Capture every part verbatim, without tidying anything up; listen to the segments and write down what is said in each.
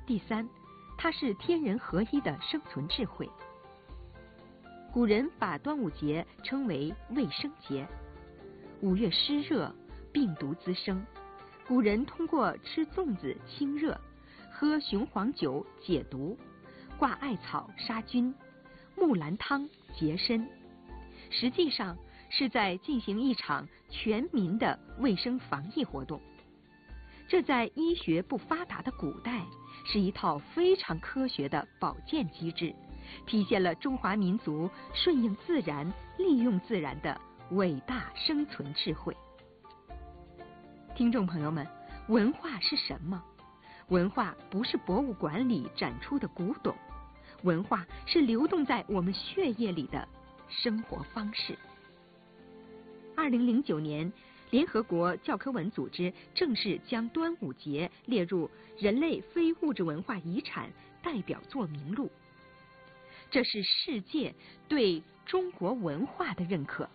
第三，它是天人合一的生存智慧。古人把端午节称为卫生节。五月湿热，病毒滋生，古人通过吃粽子清热，喝雄黄酒解毒，挂艾草杀菌，木兰汤洁身，实际上是在进行一场全民的卫生防疫活动。这在医学不发达的古代，是一套非常科学的保健机制，体现了中华民族顺应自然、利用自然的伟大生存智慧。听众朋友们，文化是什么？文化不是博物馆里展出的古董，文化是流动在我们血液里的生活方式。二零零九年，联合国教科文组织正式将端午节列入人类非物质文化遗产代表作名录，这是世界对中国文化的认可。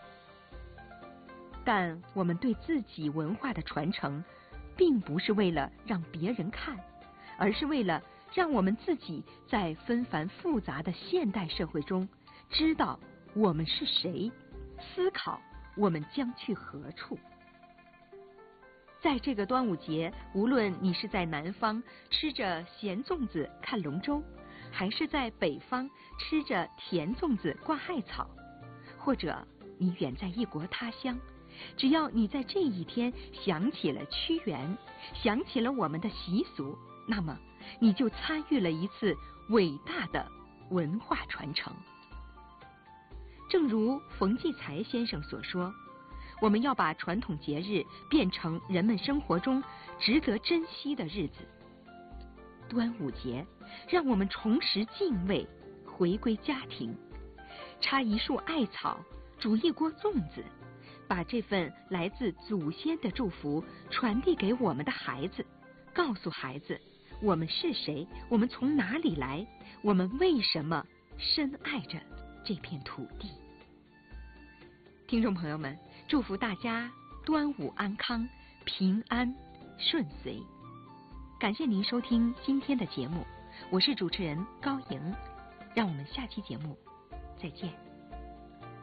但我们对自己文化的传承，并不是为了让别人看，而是为了让我们自己在纷繁复杂的现代社会中，知道我们是谁，思考我们将去何处。在这个端午节，无论你是在南方吃着咸粽子看龙舟，还是在北方吃着甜粽子挂艾草，或者你远在异国他乡，只要你在这一天想起了屈原，想起了我们的习俗，那么你就参与了一次伟大的文化传承。正如冯骥才先生所说，我们要把传统节日变成人们生活中值得珍惜的日子。端午节让我们重拾敬畏，回归家庭，插一束艾草，煮一锅粽子，把这份来自祖先的祝福传递给我们的孩子，告诉孩子我们是谁，我们从哪里来，我们为什么深爱着这片土地。听众朋友们，祝福大家端午安康，平安顺遂。感谢您收听今天的节目，我是主持人高莹，让我们下期节目再见。